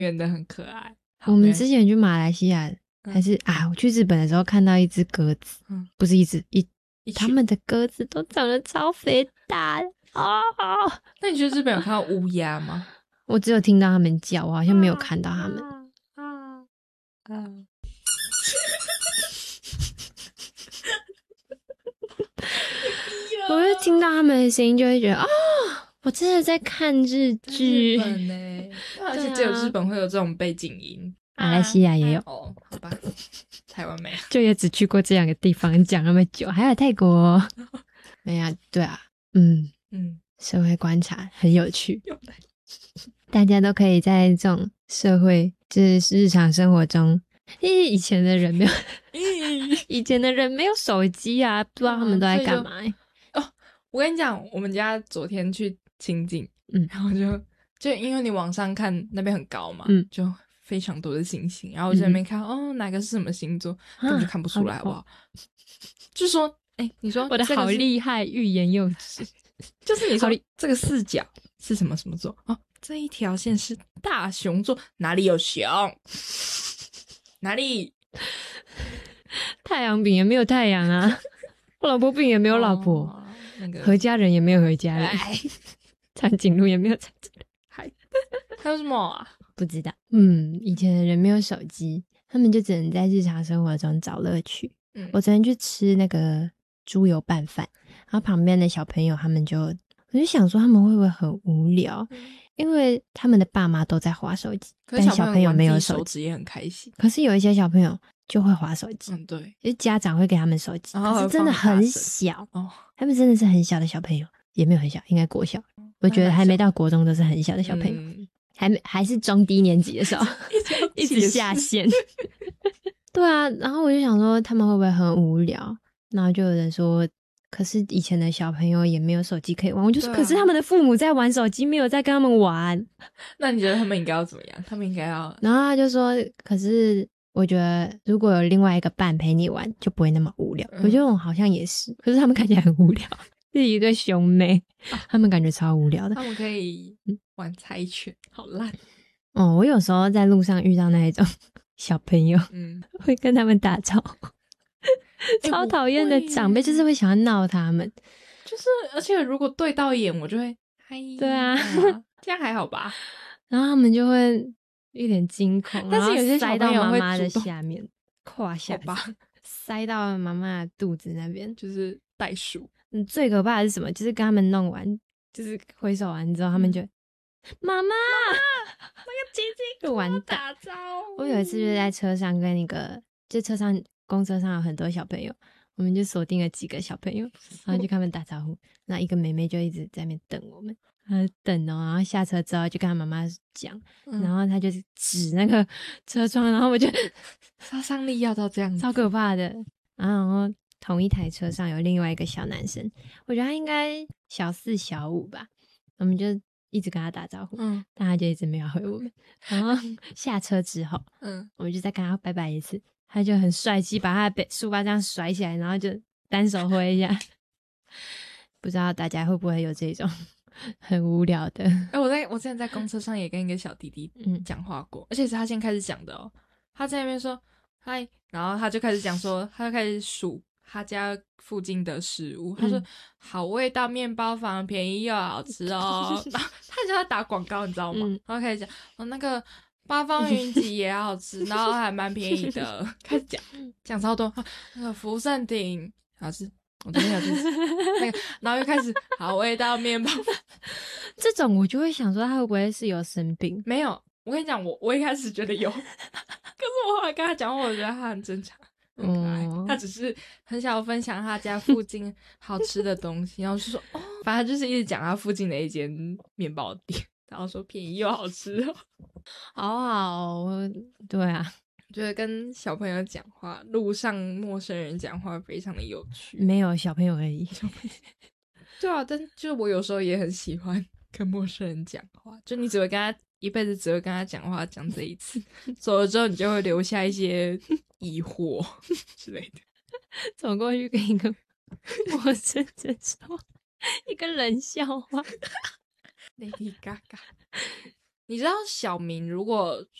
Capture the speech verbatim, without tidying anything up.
圆的很可爱。 我们之前去马来西亚、嗯、还是啊，我去日本的时候看到一只鸽子，嗯，不是一只一，他们的鸽子都长得超肥大的啊！ 那你觉得日本有看到乌鸦吗？ 我只有听到他们叫，我好像没有看到他们。 啊啊啊！ 我就听到他们的声音，就会觉得啊、哦，我真的在看日剧。 日本呢、欸，而且只有日本会有这种背景音。 马来西亚也有、啊、 哦，好吧，台湾没有， 就也只去过这两个地方，讲那么久，还有泰国。哎呀，对啊，嗯嗯，社会观察很有趣，大家都可以在这种社会，就是日常生活中，因为以前的人没有，以前的人没有手机啊，不知道他们都在干嘛、欸。 哦，我跟你讲，我们家昨天去清境，嗯，然后就就因为你往上看那边很高嘛，嗯，就非常多的星星，然后我在那边看、嗯、哦，哪个是什么星座，根本就看不出来，好不好？就说，哎、欸，你说我的好厉害，欲言又止， 就是你说这个四角是什么什么座？哦，这一条线是大熊座，哪里有熊？哪里？ 太阳饼也没有太阳啊，我老婆饼也没有老婆，哦、那个何家人也没有何家人，长颈鹿也没有长颈鹿， 还还有什么啊？ 不知道。嗯，以前的人没有手机，他们就只能在日常生活中找乐趣。嗯，我昨天去吃那个猪油拌饭，然后旁边的小朋友他们就，我就想说他们会不会很无聊？嗯，因为他们的爸妈都在滑手机，但小朋友没有手机也很开心。 可是有一些小朋友就会滑手机， 嗯，对， 因为家长会给他们手机，可是真的很小哦，他们真的是很小的小朋友，也没有很小，应该国小，我觉得还没到国中都是很小的小朋友，嗯、还没还是中低年级的时候，一直下线。对啊，然后我就想说他们会不会很无聊，然后就有人说可是以前的小朋友也没有手机可以玩，我就说、啊、可是他们的父母在玩手机，没有在跟他们玩。 那你觉得他们应该要怎么样？他们应该要， 然后他就说可是我觉得如果有另外一个伴陪你玩就不会那么无聊、嗯、我觉得我好像也是，可是他们看起来很无聊，是一对兄妹、啊、他们感觉超无聊的。 他们可以玩猜拳，好烂哦。我有时候在路上遇到那一种小朋友，嗯，会跟他们打招呼，超讨厌的长辈，就是会想要闹他们， 就是而且如果对到眼，我就会嗨， 对啊， 这样还好吧？ 然后他们就会一脸惊恐， 但是有些小朋友会塞到妈妈的下面、胯下吧，塞到妈妈的肚子那边， 就是袋鼠。 嗯，最可怕的是什么？就是跟他们弄完，就是挥手完之后，他们就。嗯妈妈， 那个姐姐就完蛋。 打招呼。 我有一次就是在车上跟一个，就车上公车上有很多小朋友，我们就锁定了几个小朋友，然后就跟他们打招呼。那一个妹妹就一直在那边等我们，她等哦，然后下车之后就跟她妈妈讲、嗯，然后她就指那个车窗，然后我就杀伤力要到这样子， 超可怕的。然后同一台车上有另外一个小男生，我觉得他应该小四小五吧，我们就。一直跟他打招呼，嗯，但他就一直没有回我们。然后下车之后，嗯，我们就再跟他拜拜一次，他就很帅气，把他的书包这样甩起来，然后就单手挥一下。不知道大家会不会有这种很无聊的？ 哎、欸，我在我之前在公车上也跟一个小弟弟讲话过、嗯，而且是他先开始讲的哦。他在那边说嗨，然后他就开始讲说，他就开始数。他家附近的食物，他说、嗯、好味道面包房，便宜又好吃哦。然后他就在打广告，你知道吗？嗯、然后开始讲哦，那个八方云集也好吃，然后还蛮便宜的。开始讲讲超多，那个福盛鼎好吃，我昨天有吃那个，然后又开始好味道面包房。 这种我就会想说，他会不会是有生病？ 没有，我跟你讲，我我一开始觉得有，可是我后来跟他讲话，我觉得他很正常。很可爱、嗯，他只是很想要分享他家附近好吃的东西，然后就说哦，反正就是一直讲他附近的一间面包店，然后说便宜又好吃哦， 好好，对啊， 觉得跟小朋友讲话，路上陌生人讲话非常的有趣， 没有小朋友而已， 对啊，但就是我有时候也很喜欢跟陌生人讲话，就你只会跟他一辈子只会跟他讲话，讲这一次，走了之后你就会留下一些疑惑之类的。 走过去跟一个陌生人说一个冷笑话。 Lady Gaga， 你知道小明如果